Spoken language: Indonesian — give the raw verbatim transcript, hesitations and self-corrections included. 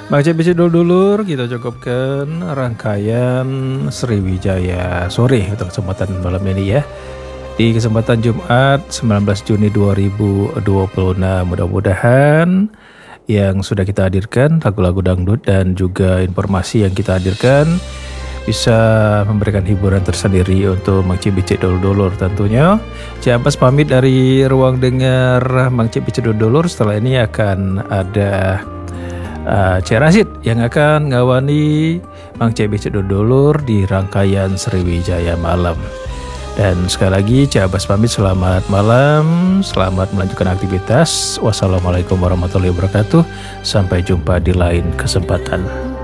Bang Cek dulur-dulur, kita cukupkan rangkaian Sriwijaya sore untuk kesempatan malam ini ya. Di kesempatan Jumat sembilan belas Juni dua ribu dua puluh enam, mudah-mudahan yang sudah kita hadirkan lagu-lagu dangdut dan juga informasi yang kita hadirkan bisa memberikan hiburan tersendiri untuk Mang Cek Becek dulur-dulur tentunya. Ciampas pamit dari ruang dengar Mang Cek Becek dulur-dulur. Setelah ini akan ada uh, Cek Rasid yang akan ngawani Mang Cek Becek dulur-dulur di rangkaian Sriwijaya malam. Dan sekali lagi Cek Abbas pamit, selamat malam, selamat melanjutkan aktivitas. Wassalamualaikum warahmatullahi wabarakatuh. Sampai jumpa di lain kesempatan.